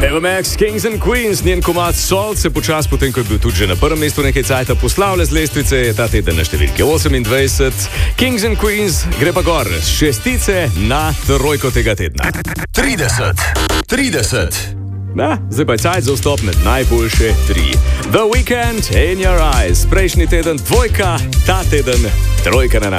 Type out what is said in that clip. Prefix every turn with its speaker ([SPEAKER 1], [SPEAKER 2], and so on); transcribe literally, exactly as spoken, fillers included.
[SPEAKER 1] Eva Max, Kings and Queens, njen komad Salt se počas, potem ko je bil tudi že na prvem mestu nekaj cajta, poslavlja z lestvice, je ta teden na številki osemindvajset. Kings and Queens gre pa gor z šestice na trojko tega tedna.
[SPEAKER 2] trideset, trideset.
[SPEAKER 1] Na, zdaj pa je cajt za vstop med najboljše tri. The Weeknd, In Your Eyes, prejšnji teden dvojka, ta teden trojka na naši.